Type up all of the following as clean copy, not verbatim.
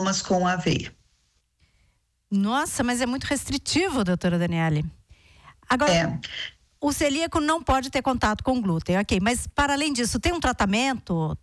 sintomas com a aveia. Nossa, mas é muito restritivo, doutora Daniele. Agora, o celíaco não pode ter contato com glúten, ok. Mas, para além disso, tem um tratamento?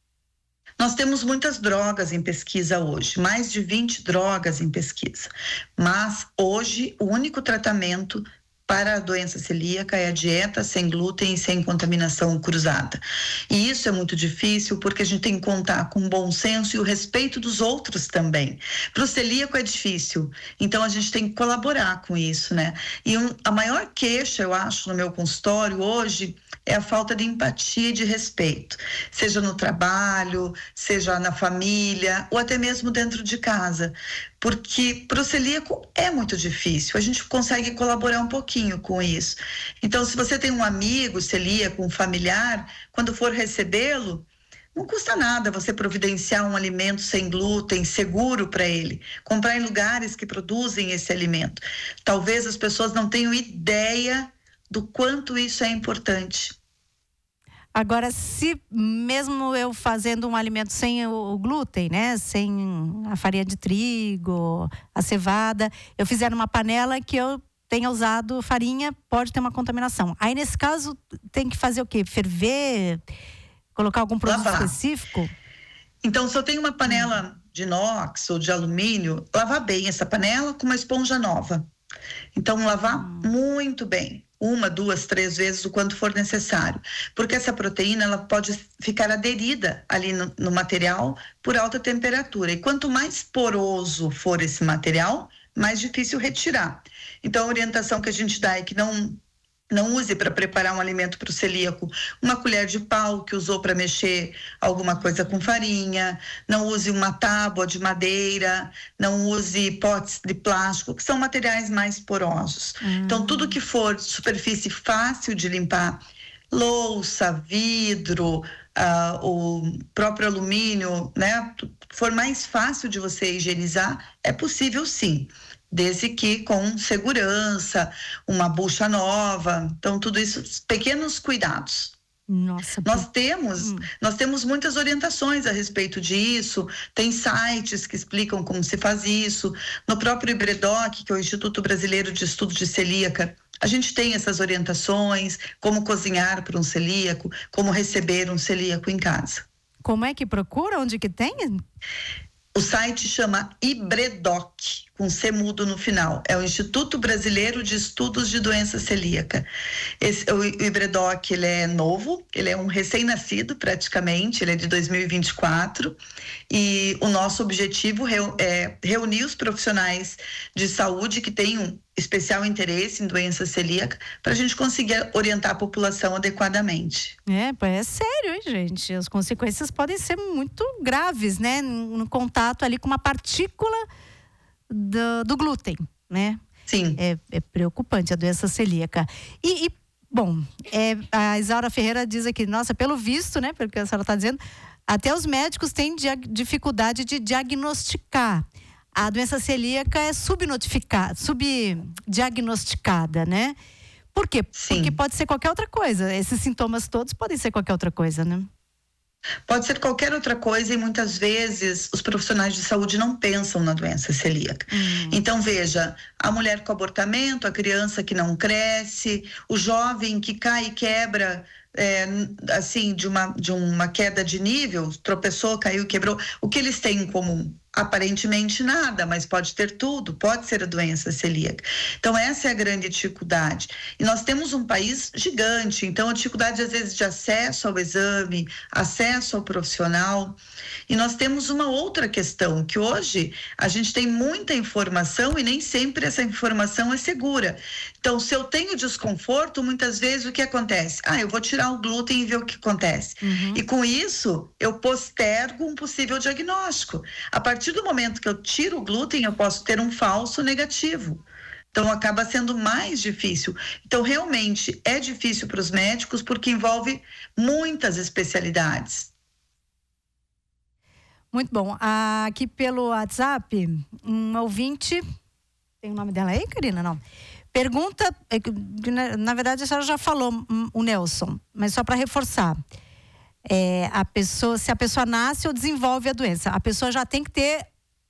Nós temos muitas drogas em pesquisa hoje, mais de 20 drogas em pesquisa. Mas, hoje, o único tratamento para a doença celíaca é a dieta sem glúten e sem contaminação cruzada. E isso é muito difícil porque a gente tem que contar com o bom senso e o respeito dos outros também. Para o celíaco é difícil, então a gente tem que colaborar com isso, né? E a maior queixa, eu acho, no meu consultório hoje é a falta de empatia e de respeito, seja no trabalho, seja na família ou até mesmo dentro de casa. Porque para o celíaco é muito difícil, a gente consegue colaborar um pouquinho com isso. Então, se você tem um amigo celíaco, um familiar, quando for recebê-lo, não custa nada você providenciar um alimento sem glúten, seguro para ele, comprar em lugares que produzem esse alimento. Talvez as pessoas não tenham ideia do quanto isso é importante. Agora, se mesmo eu fazendo um alimento sem o glúten, né, sem a farinha de trigo, a cevada, eu fizer numa panela que eu tenha usado farinha, pode ter uma contaminação. Aí, nesse caso, tem que fazer o quê? Ferver? Colocar algum produto específico? Então, se eu tenho uma panela de inox ou de alumínio, lavar bem essa panela com uma esponja nova. Então, lavar muito bem. 1, 2, 3 vezes o quanto for necessário, porque essa proteína ela pode ficar aderida ali no material por alta temperatura, e quanto mais poroso for esse material, mais difícil retirar. Então a orientação que a gente dá é que não use para preparar um alimento para o celíaco uma colher de pau que usou para mexer alguma coisa com farinha, não use uma tábua de madeira, não use potes de plástico, que são materiais mais porosos. Então, tudo que for superfície fácil de limpar, louça, vidro, o próprio alumínio, né, for mais fácil de você higienizar, é possível sim. Desde que com segurança, uma bucha nova, então tudo isso, pequenos cuidados. Nossa, nós temos muitas orientações a respeito disso, tem sites que explicam como se faz isso, no próprio IBREDOC, que é o Instituto Brasileiro de Estudos de Celíaca, a gente tem essas orientações, como cozinhar para um celíaco, como receber um celíaco em casa. Como é que procura? Onde que tem? O site chama IBREDOC, com C mudo no final. É o Instituto Brasileiro de Estudos de Doença Celíaca. O IBREDOC, ele é novo, ele é um recém-nascido praticamente, ele é de 2024, e o nosso objetivo é reunir os profissionais de saúde que têm um especial interesse em doença celíaca para a gente conseguir orientar a população adequadamente. É sério, hein, gente? As consequências podem ser muito graves, né? No contato ali com uma partícula do glúten, né? Sim. É preocupante a doença celíaca. Bom, a Isaura Ferreira diz aqui, nossa, pelo visto, né? Pelo que a senhora está dizendo, até os médicos têm dificuldade de diagnosticar. A doença celíaca é subdiagnosticada, né? Por quê? Sim. Porque pode ser qualquer outra coisa. Esses sintomas todos podem ser qualquer outra coisa, né? Pode ser qualquer outra coisa e muitas vezes os profissionais de saúde não pensam na doença celíaca. Então, veja, a mulher com abortamento, a criança que não cresce, o jovem que cai e quebra, assim, de uma queda de nível, tropeçou, caiu, quebrou. O que eles têm em comum? Aparentemente nada, mas pode ter tudo, pode ser a doença celíaca. Então essa é a grande dificuldade. E nós temos um país gigante, então a dificuldade às vezes de acesso ao exame, acesso ao profissional. E nós temos uma outra questão, que hoje a gente tem muita informação e nem sempre essa informação é segura. Então, se eu tenho desconforto, muitas vezes o que acontece? Eu vou tirar o glúten e ver o que acontece. E com isso, eu postergo um possível diagnóstico. A partir do momento que eu tiro o glúten, eu posso ter um falso negativo. Então, acaba sendo mais difícil. Então, realmente, é difícil para os médicos porque envolve muitas especialidades. Muito bom. Aqui pelo WhatsApp, um ouvinte... Tem o nome dela aí, Karina? Não. Pergunta... Na verdade, a senhora já falou, o Nelson, mas só para reforçar. Se a pessoa nasce ou desenvolve a doença, a pessoa já tem que ter